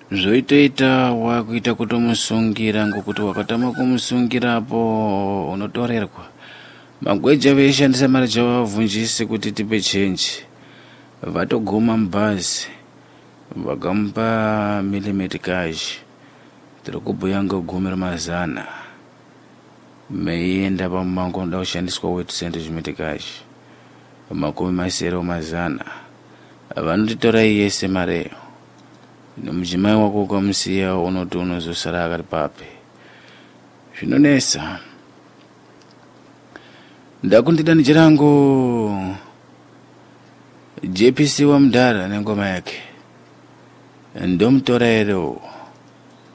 zvoitoita wakuita kutomusungira ngokuti wakatama kumusungirapo unotorerwa. Magweja veishandisa mari dzavavhunjisi kuti tipe chenji. Vatoguma mubhazi vakamupa milimeti kashi. Tiri kubhuya ngegumi remazana. Meienda pamumango unoda kushandiswa weti sende zvimeti makumi masere mazana. Vanotitora yese mareyo. Nomujimai wako ukamusiya unoti unozosara akati pape. Zvinonesa. Ndakundidanidzira hangu JPC wa Mudhara nengoma yake. Ndomutora ero.